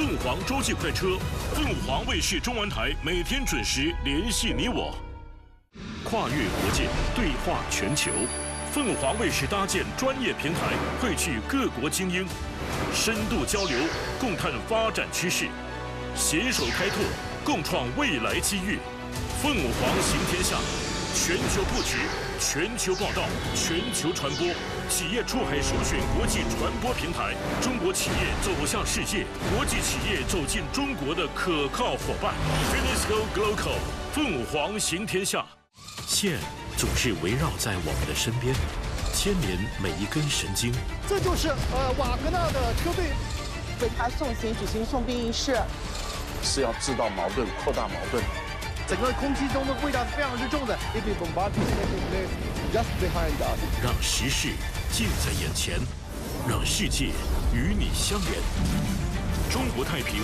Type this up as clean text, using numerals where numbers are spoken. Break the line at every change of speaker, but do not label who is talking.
凤凰洲际快车，凤凰卫视中文台每天准时联系你我。跨越国界，对话全球，凤凰卫视搭建专业平台，汇聚各国精英，深度交流，共探发展趋势，携手开拓，共创未来机遇。凤凰行天下，全球布局，全球报道，全球传播。企业出海首选国际传播平台，中国企业走向世界，国际企业走进中国的可靠伙伴。Finisco Global， 凤凰行天下。线总是围绕在我们的身边，牵连每一根神经。
这就是瓦格纳的车队
为他送行举行送殡仪式，
是要制造矛盾，扩大矛盾。
整个空气中的味道是非常之重的。
让时事近在眼前，让世界与你相连。中国太平